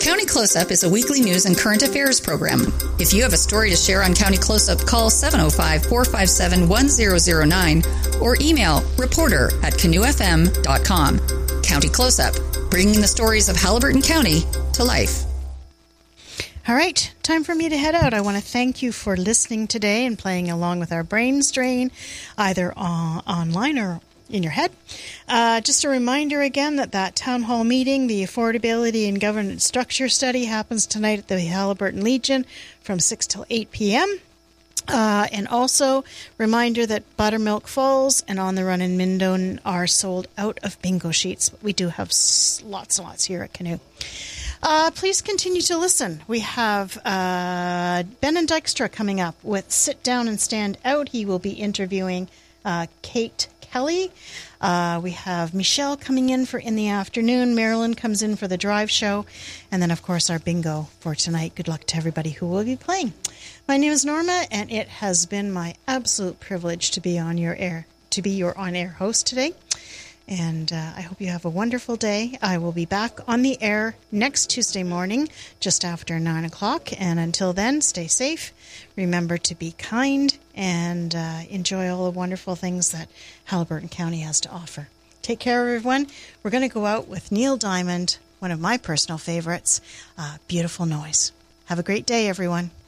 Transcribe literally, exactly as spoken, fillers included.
County Close-Up is a weekly news and current affairs program. If you have a story to share on County Close-Up, call seven oh five, four five seven, one oh oh nine or email reporter at canoe f m dot com. County Close-Up, bringing the stories of Haliburton County to life. All right, time for me to head out. I want to thank you for listening today and playing along with our brains drain, either on, online or in your head. Uh, just a reminder again that that town hall meeting, the Affordability and Governance Structure Study, happens tonight at the Haliburton Legion from six till eight p.m. Uh, and also, reminder that Buttermilk Falls and On the Run in Mindon are sold out of bingo sheets. But we do have lots and lots here at Canoe. Uh, please continue to listen. We have uh, Ben and Dykstra coming up with Sit Down and Stand Out. He will be interviewing uh, Kate Kelly. Uh, we have Michelle coming in for In the Afternoon. Marilyn comes in for the Drive Show. And then, of course, our bingo for tonight. Good luck to everybody who will be playing. My name is Norma, and it has been my absolute privilege to be on your air, to be your on-air host today. And uh, I hope you have a wonderful day. I will be back on the air next Tuesday morning, just after nine o'clock. And until then, stay safe. Remember to be kind and uh, enjoy all the wonderful things that Haliburton County has to offer. Take care, everyone. We're going to go out with Neil Diamond, one of my personal favorites, uh, Beautiful Noise. Have a great day, everyone.